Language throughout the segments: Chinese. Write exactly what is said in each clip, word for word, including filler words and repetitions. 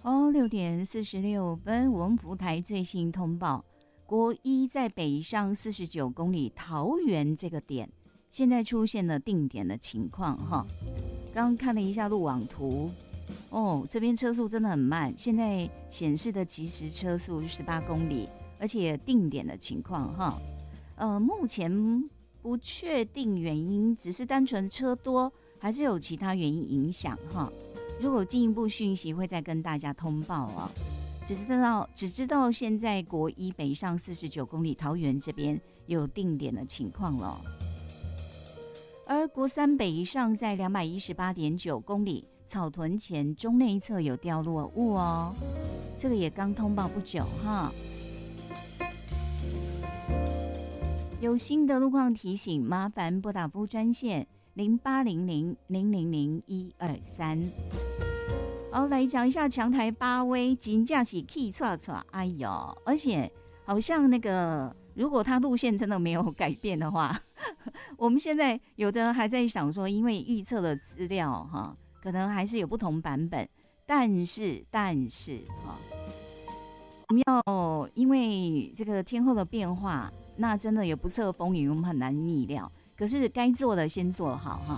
哦，六点四十六分，我们福台最新通报，国一在北上四十九公里桃园这个点，现在出现了定点的情况哈。刚刚看了一下路网图，哦，这边车速真的很慢，现在显示的即时车速十八公里，而且定点的情况哈。呃，目前不确定原因，只是单纯车多，还是有其他原因影响哈。如果进一步讯息会再跟大家通报啊。只知道只知道现在国一北上四十九公里桃园这边有定点的情况了，而国三北上在两百一十八点九公里草屯前中内侧有掉落物哦，这个也刚通报不久哈。有新的路况提醒，麻烦拨打服务专线零八零零零零零一二三。好，来讲一下强台八威，真的是气挫挫，哎呦！而且好像那个，如果它路线真的没有改变的话，我们现在有的人还在想说，因为预测的资料哈，可能还是有不同版本，但是但是哈，我们要因为这个天候的变化，那真的有不测风云，我们很难逆料。可是该做的先做好哈。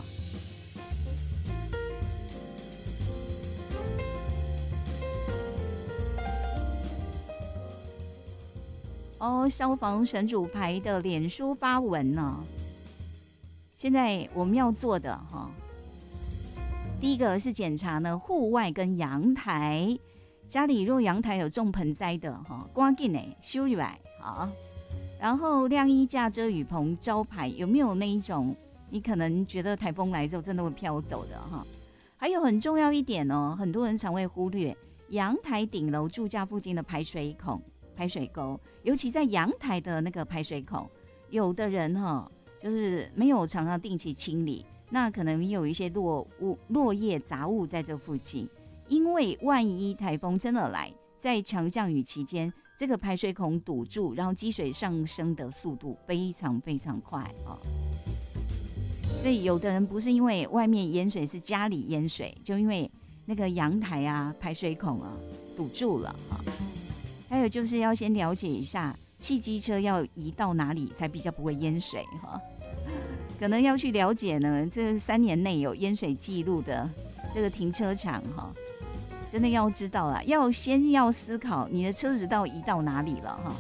哦，消防神主牌的脸书发文呢，现在我们要做的哈，第一个是检查呢户外跟阳台，家里若阳台有种盆栽的哈，赶紧呢修理来好。然后晾衣架、遮雨棚、招牌有没有那一种你可能觉得台风来之后真的会飘走的哈？还有很重要一点哦，很多人常会忽略阳台顶楼住家附近的排水孔。排水沟，尤其在阳台的那个排水孔，有的人哈，就是没有常常定期清理，那可能有一些落物、落叶、杂物在这附近。因为万一台风真的来，在强降雨期间，这个排水孔堵住，然后积水上升的速度非常非常快啊。所以有的人不是因为外面淹水，是家里淹水，就因为那个阳台啊、排水孔啊堵住了啊。还有就是要先了解一下汽机车要移到哪里才比较不会淹水哈，可能要去了解呢，这三年内有淹水记录的这个停车场哈，真的要知道啦，要先要思考你的车子到移到哪里了哈。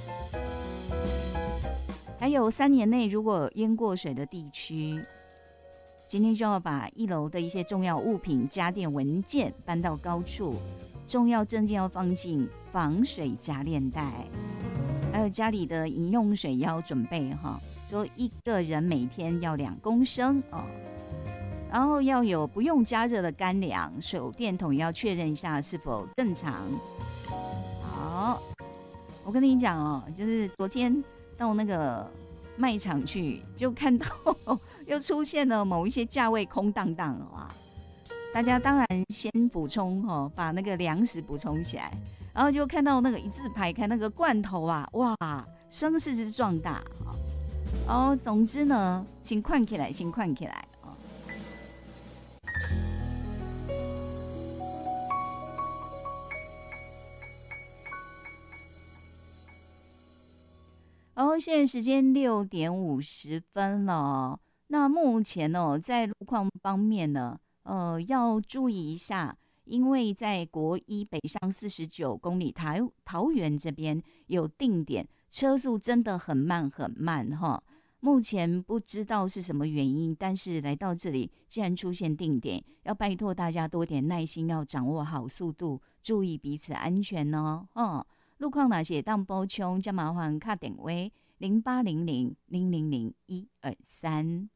还有三年内如果淹过水的地区，今天就要把一楼的一些重要物品、家电、文件搬到高处。重要证件要放进防水夹链袋，还有家里的饮用水也要准备哈，说一个人每天要两公升哦，然后要有不用加热的干粮，手电筒也要确认一下是否正常。好，我跟你讲哦，就是昨天到那个卖场去，就看到又出现了某一些价位空荡荡了哇。大家当然先补充哦，把那个粮食补充起来，然后就看到那个一字排开那个罐头啊，哇，声势之壮大哈。哦，总之呢，先看起来，先看起来哦。哦，现在时间六点五十分了。那目前哦，在路况方面呢？呃，要注意一下，因为在国一北上四十九公里桃桃园这边有定点，车速真的很慢很慢哈。目前不知道是什么原因，但是来到这里，既然出现定点，要拜托大家多点耐心，要掌握好速度，注意彼此安全哦。哦，路况哪些当补充，加麻烦卡电话零八零零零零零一二三。